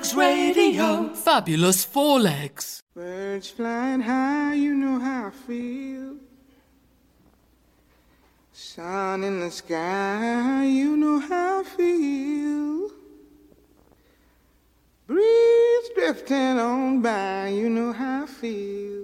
Legs Radio. Fabulous four legs. Birds flying high, you know how I feel. Sun in the sky, you know how I feel. Breeze drifting on by, you know how I feel.